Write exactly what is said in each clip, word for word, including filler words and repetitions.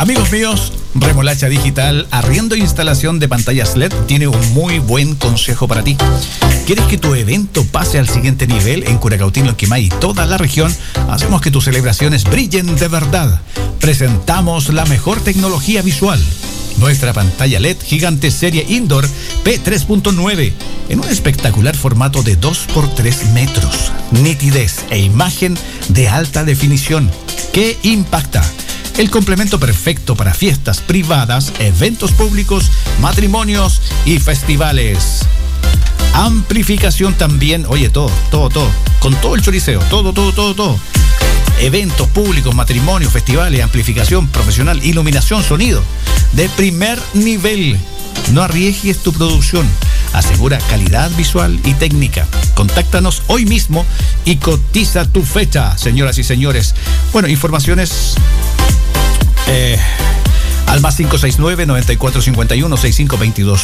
Amigos míos, Remolacha Digital, arriendo e instalación de pantallas L E D, tiene un muy buen consejo para ti. ¿Quieres que tu evento pase al siguiente nivel en Curacautino, Quimay y toda la región? Hacemos que tus celebraciones brillen de verdad. Presentamos la mejor tecnología visual. Nuestra pantalla L E D gigante serie Indoor P tres punto nueve en un espectacular formato de dos por tres metros. Nitidez e imagen de alta definición que impacta. El complemento perfecto para fiestas privadas, eventos públicos, matrimonios y festivales. Amplificación también, oye, todo, todo, todo, con todo el choriceo, todo, todo, todo, todo. Eventos públicos, matrimonios, festivales, amplificación profesional, iluminación, sonido de primer nivel. No arriesgues tu producción. Asegura calidad visual y técnica. Contáctanos hoy mismo y cotiza tu fecha, señoras y señores. Bueno, informaciones eh, al más cinco seis nueve, noventa y cuatro cincuenta y uno, sesenta y cinco veintidós.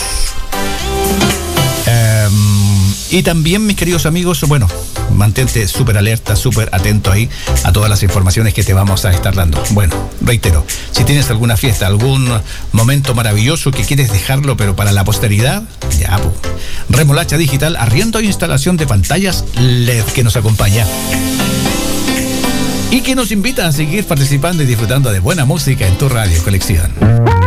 Eh, y también, mis queridos amigos, bueno, mantente súper alerta, súper atento ahí a todas las informaciones que te vamos a estar dando. Bueno, reitero, si tienes alguna fiesta, algún momento maravilloso que quieres dejarlo, pero para la posteridad, ya, pues. Remolacha Digital, arriendo e instalación de pantallas L E D, que nos acompaña y que nos invita a seguir participando y disfrutando de buena música en tu radio colección.